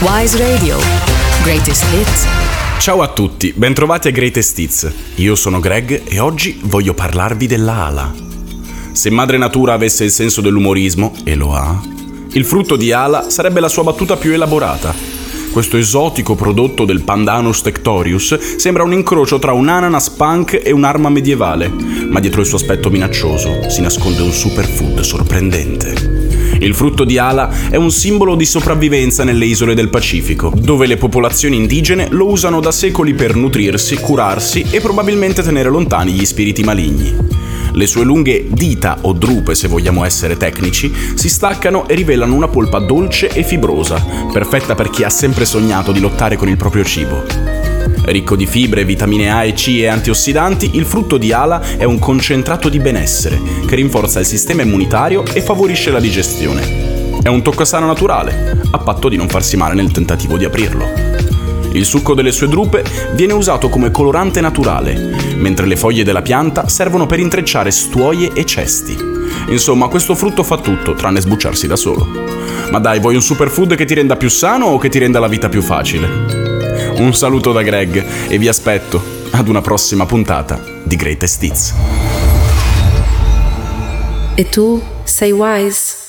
Wise Radio. Greatest Hits. Ciao a tutti, bentrovati a Greatest Hits. Io sono Greg e oggi voglio parlarvi della ala. Se madre natura avesse il senso dell'umorismo, e lo ha, il frutto di ala sarebbe la sua battuta più elaborata. Questo esotico prodotto del Pandanus tectorius sembra un incrocio tra un ananas punk e un'arma medievale, ma dietro il suo aspetto minaccioso si nasconde un superfood sorprendente. Il frutto di ala è un simbolo di sopravvivenza nelle isole del Pacifico, dove le popolazioni indigene lo usano da secoli per nutrirsi, curarsi e probabilmente tenere lontani gli spiriti maligni. Le sue lunghe dita, o drupe se vogliamo essere tecnici, si staccano e rivelano una polpa dolce e fibrosa, perfetta per chi ha sempre sognato di lottare con il proprio cibo. Ricco di fibre, vitamine A e C e antiossidanti, il frutto di ala è un concentrato di benessere che rinforza il sistema immunitario e favorisce la digestione. È un toccasana naturale, a patto di non farsi male nel tentativo di aprirlo. Il succo delle sue drupe viene usato come colorante naturale, mentre le foglie della pianta servono per intrecciare stuoie e cesti. Insomma, questo frutto fa tutto, tranne sbucciarsi da solo. Ma dai, vuoi un superfood che ti renda più sano o che ti renda la vita più facile? Un saluto da Greg e vi aspetto ad una prossima puntata di Greatest Hits. E tu sei wise?